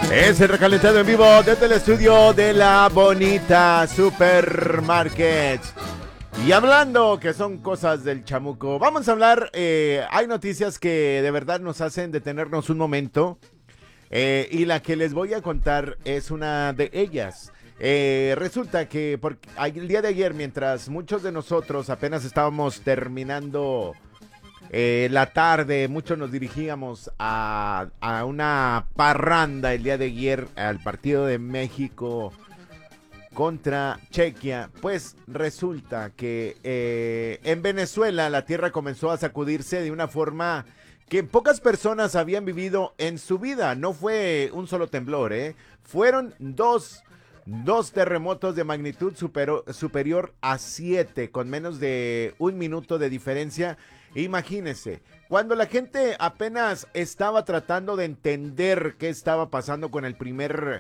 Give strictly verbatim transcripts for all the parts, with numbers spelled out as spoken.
Es el recalentado en vivo desde el estudio de la bonita Supermarket. Y hablando que son cosas del chamuco, vamos a hablar, eh, hay noticias que de verdad nos hacen detenernos un momento. Eh, y la que les voy a contar es una de ellas. Eh, resulta que por, el día de ayer, mientras muchos de nosotros apenas estábamos terminando eh, la tarde, muchos nos dirigíamos a, a una parranda el día de ayer al partido de México contra Chequia. Pues resulta que eh, en Venezuela la tierra comenzó a sacudirse de una forma que pocas personas habían vivido en su vida. No fue un solo temblor, ¿eh? Fueron dos, dos terremotos de magnitud supero, superior a siete, con menos de un minuto de diferencia. Imagínense, cuando la gente apenas estaba tratando de entender qué estaba pasando con el primer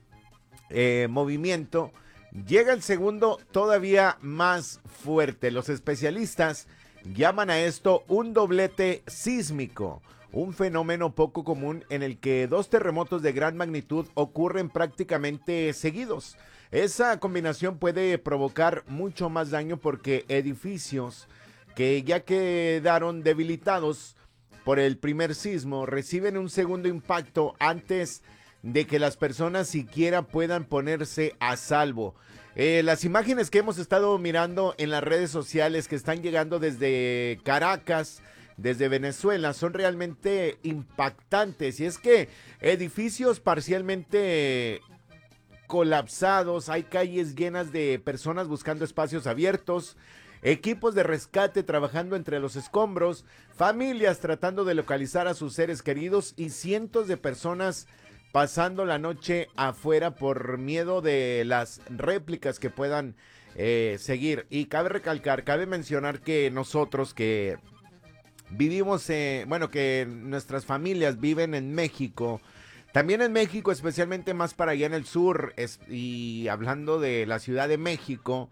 eh, movimiento, llega el segundo todavía más fuerte. Los especialistas llaman a esto un doblete sísmico, un fenómeno poco común en el que dos terremotos de gran magnitud ocurren prácticamente seguidos. Esa combinación puede provocar mucho más daño porque edificios que ya quedaron debilitados por el primer sismo reciben un segundo impacto antes de que las personas siquiera puedan ponerse a salvo. Eh, las imágenes que hemos estado mirando en las redes sociales que están llegando desde Caracas, desde Venezuela, son realmente impactantes. Y es que edificios parcialmente colapsados, hay calles llenas de personas buscando espacios abiertos, equipos de rescate trabajando entre los escombros, familias tratando de localizar a sus seres queridos y cientos de personas pasando la noche afuera por miedo de las réplicas que puedan eh, seguir. Y cabe recalcar, cabe mencionar que nosotros que vivimos, eh, bueno, que nuestras familias viven en México, también en México, especialmente más para allá en el sur, es, y hablando de la Ciudad de México,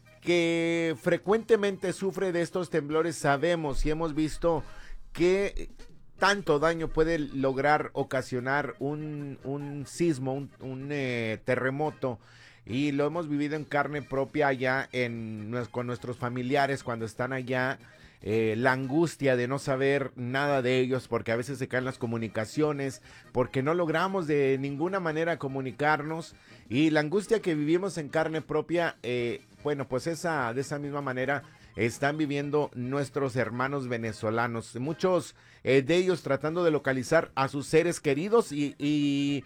que frecuentemente sufre de estos temblores, sabemos y hemos visto que tanto daño puede lograr ocasionar un, un sismo, un, un eh, terremoto, y lo hemos vivido en carne propia allá en, con nuestros familiares cuando están allá. Eh, la angustia de no saber nada de ellos porque a veces se caen las comunicaciones, porque no logramos de ninguna manera comunicarnos, y la angustia que vivimos en carne propia, eh, bueno, pues esa, de esa misma manera están viviendo nuestros hermanos venezolanos, muchos eh, de ellos tratando de localizar a sus seres queridos, y, y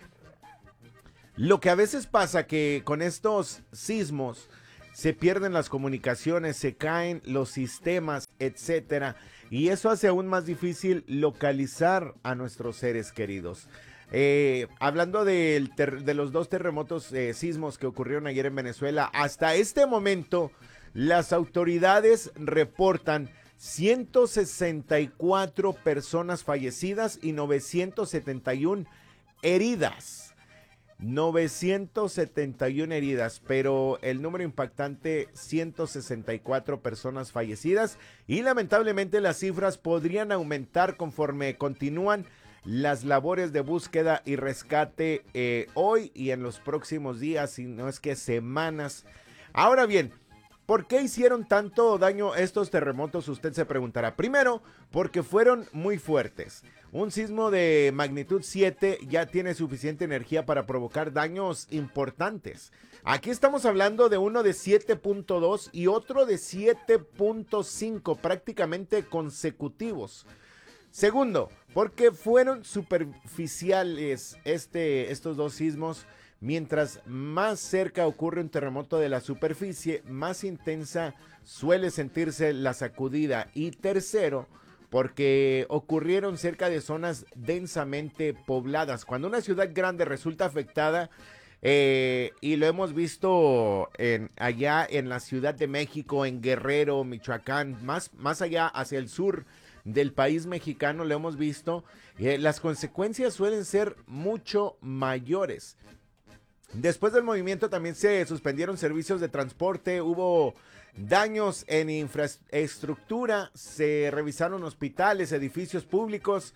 lo que a veces pasa que con estos sismos se pierden las comunicaciones, se caen los sistemas, etcétera, y eso hace aún más difícil localizar a nuestros seres queridos. Eh, hablando de, de los dos terremotos, eh, sismos que ocurrieron ayer en Venezuela, hasta este momento las autoridades reportan ciento sesenta y cuatro personas fallecidas y novecientos setenta y uno heridas. novecientos setenta y uno heridas, pero el número impactante, ciento sesenta y cuatro personas fallecidas, y lamentablemente las cifras podrían aumentar conforme continúan las labores de búsqueda y rescate eh, hoy y en los próximos días, si no es que semanas. Ahora bien, ¿por qué hicieron tanto daño estos terremotos? Usted se preguntará. Primero, porque fueron muy fuertes. Un sismo de magnitud siete ya tiene suficiente energía para provocar daños importantes. Aquí estamos hablando de uno de siete punto dos y otro de siete punto cinco, prácticamente consecutivos. Segundo, porque fueron superficiales este, estos dos sismos. Mientras más cerca ocurre un terremoto de la superficie, más intensa suele sentirse la sacudida. Y tercero, porque ocurrieron cerca de zonas densamente pobladas. Cuando una ciudad grande resulta afectada, eh, y lo hemos visto en, allá en la Ciudad de México, en Guerrero, Michoacán, más, más allá hacia el sur del país mexicano, lo hemos visto, eh, las consecuencias suelen ser mucho mayores. Después del movimiento también se suspendieron servicios de transporte, hubo daños en infraestructura, se revisaron hospitales, edificios públicos,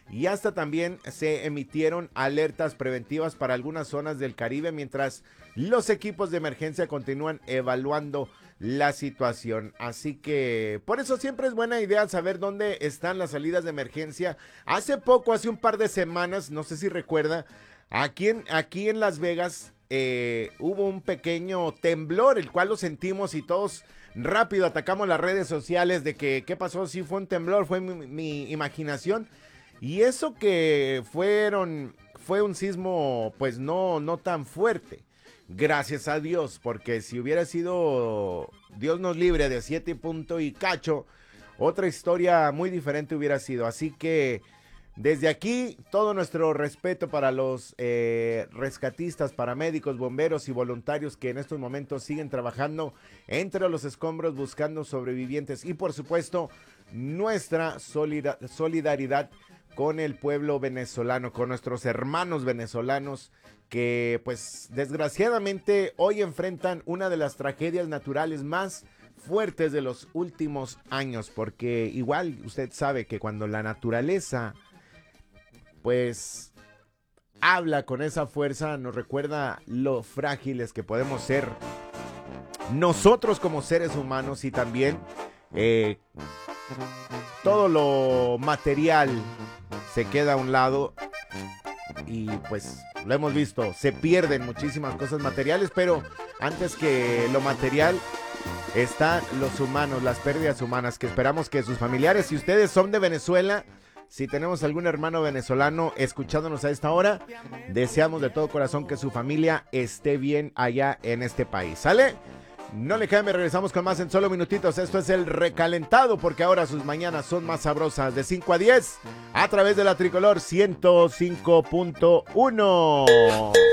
y hasta también se emitieron alertas preventivas para algunas zonas del Caribe, mientras los equipos de emergencia continúan evaluando la situación. Así que por eso siempre es buena idea saber dónde están las salidas de emergencia. Hace poco, hace un par de semanas, no sé si recuerda, aquí en, aquí en Las Vegas eh, hubo un pequeño temblor, el cual lo sentimos y todos rápido atacamos las redes sociales de que qué pasó, si fue un temblor, fue mi, mi imaginación. Y eso que fueron, fue un sismo pues no, no tan fuerte. Gracias a Dios, porque si hubiera sido, Dios nos libre, de siete punto y cacho, otra historia muy diferente hubiera sido. Así que desde aquí, todo nuestro respeto para los eh, rescatistas, paramédicos, bomberos y voluntarios que en estos momentos siguen trabajando entre los escombros buscando sobrevivientes. Y por supuesto, nuestra solida- solidaridad con el pueblo venezolano, con nuestros hermanos venezolanos que pues desgraciadamente hoy enfrentan una de las tragedias naturales más fuertes de los últimos años, porque igual usted sabe que cuando la naturaleza pues habla con esa fuerza, nos recuerda lo frágiles que podemos ser nosotros como seres humanos, y también eh, todo lo material se queda a un lado y pues lo hemos visto, se pierden muchísimas cosas materiales, pero antes que lo material están los humanos, las pérdidas humanas, que esperamos que sus familiares, si ustedes son de Venezuela, si tenemos algún hermano venezolano escuchándonos a esta hora, deseamos de todo corazón que su familia esté bien allá en este país. ¿Sale? No le cambie, regresamos con más en solo minutitos. Esto es el recalentado, porque ahora sus mañanas son más sabrosas, de cinco a diez a través de la Tricolor ciento cinco punto uno.